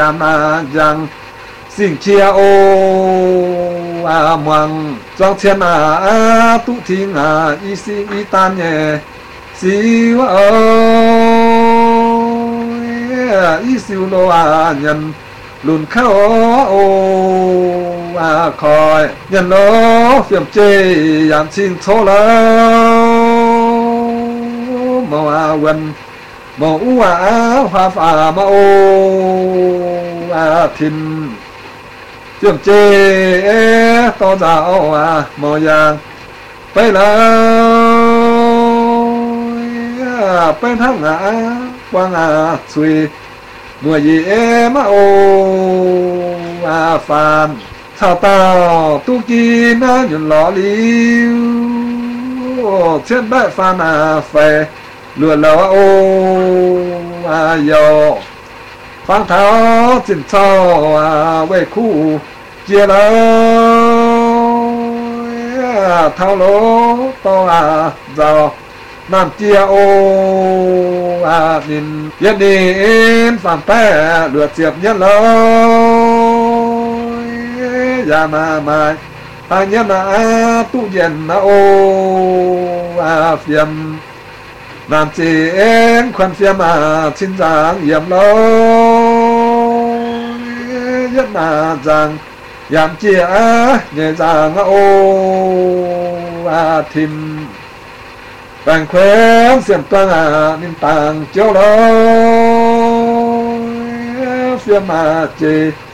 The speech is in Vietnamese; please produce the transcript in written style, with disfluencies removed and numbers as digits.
mà rằng xin chia ô mong trong thiên tu thiên y si y tan nhẹ si y siêu lô nhân lùn khao khỏi nhân lô phiền chê yam xin thô lô màu quần màu hoa phà màu thìn phiền chê to dạo màu vàng bây là bên thang quang suy mùa gì em phàn sao tao tu kia na nhuận lọ liu trên bãi phàn phê lùa lọ yo phang tháo chỉnh sao về khu chia lỡ thao lỗ to giàu nam chia nhìn yên đến phàm phê lượt diệp nhân lối ya mà ta nhân tu yên phiền nam chiến khoan phiền xin giang yểm lối nhất rằng yam chia nhẹ giang thìm vàng khóe xiêm toang niềm tàng chiếu lối phiền chê